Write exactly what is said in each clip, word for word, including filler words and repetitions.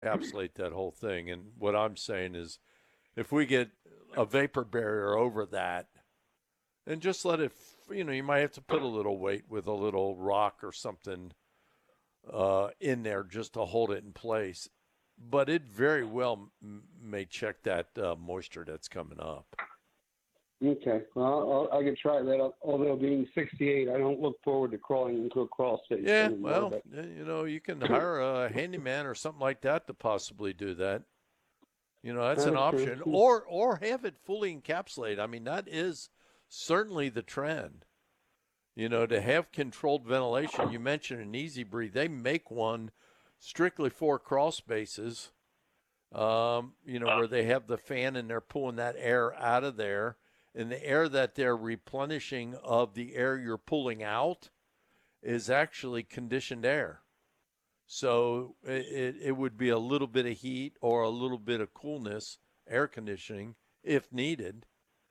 encapsulate that whole thing. And what I'm saying is, if we get a vapor barrier over that, and just let it, you know, you might have to put a little weight with a little rock or something uh, in there just to hold it in place. But it very well m- may check that uh, moisture that's coming up. Okay. Well, I'll, I can try that. Although being sixty-eight, I don't look forward to crawling into a crawl space Yeah, anymore. well, But... you know, you can hire a handyman or something like that to possibly do that. You know, that's, that's an option. True. Or or have it fully encapsulated. I mean, that is certainly the trend. You know, to have controlled ventilation. You mentioned an Easy Breathe. They make one strictly for crawl spaces, um, you know, where they have the fan and they're pulling that air out of there. And the air that they're replenishing of the air you're pulling out is actually conditioned air. So it, it would be a little bit of heat or a little bit of coolness, air conditioning, if needed.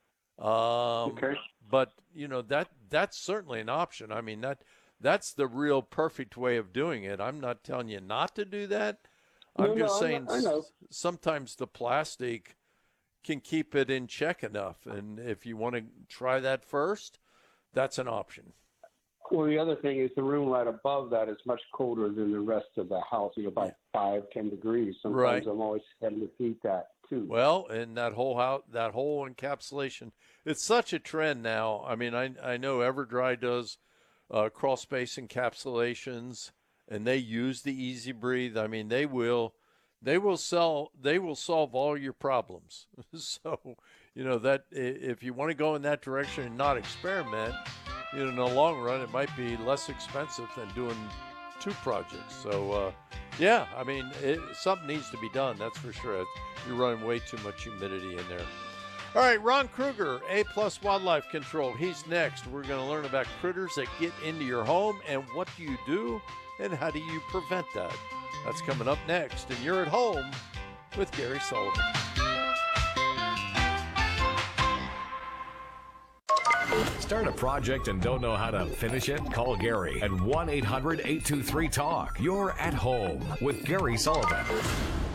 Um, okay. But, you know, that that's certainly an option. I mean, that that's the real perfect way of doing it. I'm not telling you not to do that. I'm no, just no, saying I know. sometimes the plastic can keep it in check enough. And if you want to try that first, that's an option. Well, the other thing is the room right above that is much colder than the rest of the house, you know, by five, ten degrees. Sometimes right. I'm always having to heat that too. Well, and that whole house, that whole encapsulation, it's such a trend now. I mean, I I know EverDry does uh, crawl space encapsulations, and they use the Easy Breathe. I mean, they will. They will sell. They will solve all your problems. So, you know that if you want to go in that direction and not experiment, you know, in the long run, it might be less expensive than doing two projects. So, uh, yeah, I mean, it, something needs to be done. That's for sure. You're running way too much humidity in there. All right, Ron Kruger, A Plus Wildlife Control. He's next. We're going to learn about critters that get into your home and what do you do and how do you prevent that. That's coming up next, and you're at home with Gary Sullivan. Start a project and don't know how to finish it? Call Gary at one eight hundred eight two three talk. You're at home with Gary Sullivan.